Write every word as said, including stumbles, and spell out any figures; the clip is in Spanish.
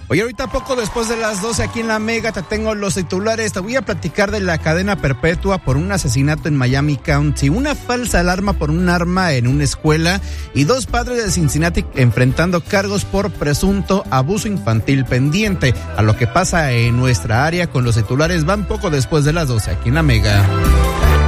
Oye, ahorita poco después de las doce aquí en La Mega te tengo los titulares. Te voy a platicar de la cadena perpetua por un asesinato en Miami County, una falsa alarma por un arma en una escuela y dos padres de Cincinnati enfrentando cargos por presunto abuso infantil pendiente. A lo que pasa en nuestra área con los titulares van poco después de las doce aquí en La Mega.